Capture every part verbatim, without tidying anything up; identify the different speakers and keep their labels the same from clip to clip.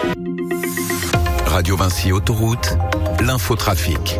Speaker 1: Radio Vinci Autoroute, l'infotrafic.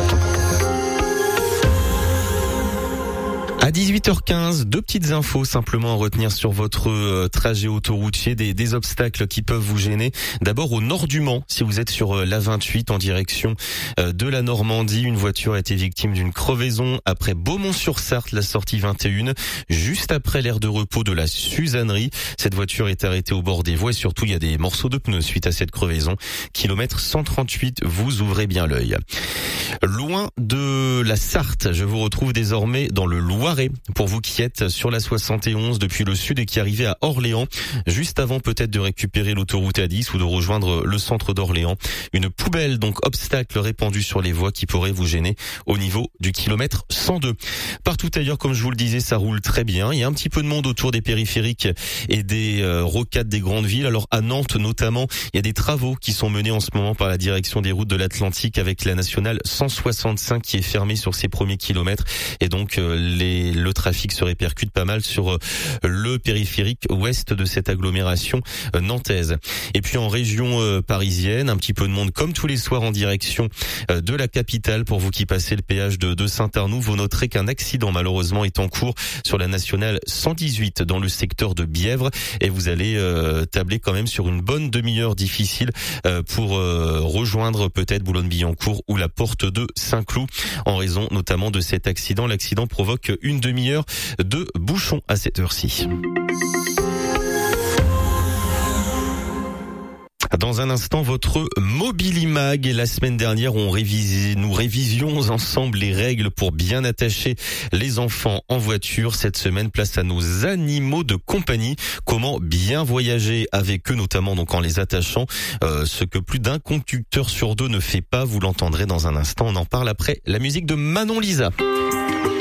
Speaker 2: À dix-huit heures quinze, deux petites infos simplement à retenir sur votre euh, trajet autoroutier, des, des obstacles qui peuvent vous gêner. D'abord au nord du Mans, si vous êtes sur euh, l'A vingt-huit en direction euh, de la Normandie, une voiture a été victime d'une crevaison après Beaumont-sur-Sarthe, la sortie vingt et une, juste après l'aire de repos de la Suzannerie. Cette voiture est arrêtée au bord des voies et surtout il y a des morceaux de pneus suite à cette crevaison. Kilomètre cent trente-huit, vous ouvrez bien l'œil. Loin de la Sarthe, je vous retrouve désormais dans le Loiret. Pour vous qui êtes sur la soixante et onze depuis le sud et qui arrivez à Orléans, juste avant peut-être de récupérer l'autoroute A dix ou de rejoindre le centre d'Orléans. Une poubelle, donc obstacle répandu sur les voies qui pourrait vous gêner au niveau du kilomètre cent deux. Partout ailleurs, comme je vous le disais, ça roule très bien. Il y a un petit peu de monde autour des périphériques et des euh, rocades des grandes villes. Alors à Nantes notamment, il y a des travaux qui sont menés en ce moment par la direction des routes de l'Atlantique avec la nationale cent soixante-cinq qui est fermée sur ses premiers kilomètres et donc euh, les le trafic se répercute pas mal sur le périphérique ouest de cette agglomération nantaise. Et puis en région parisienne, un petit peu de monde comme tous les soirs en direction de la capitale. Pour vous qui passez le péage de, de Saint-Arnoux, vous noterez qu'un accident malheureusement est en cours sur la nationale cent dix-huit dans le secteur de Bièvre et vous allez euh, tabler quand même sur une bonne demi-heure difficile euh, pour euh, rejoindre peut-être Boulogne-Billancourt ou la porte de Saint-Cloud en raison notamment de cet accident. L'accident provoque une demi-heure de bouchon à cette heure-ci. Dans un instant, votre Mobilimag. Et la semaine dernière, on révisait, nous révisions ensemble les règles pour bien attacher les enfants en voiture. Cette semaine, place à nos animaux de compagnie. Comment bien voyager avec eux, notamment donc en les attachant. Euh, ce que plus d'un conducteur sur deux ne fait pas. Vous l'entendrez dans un instant. On en parle après la musique de Manon Lisa.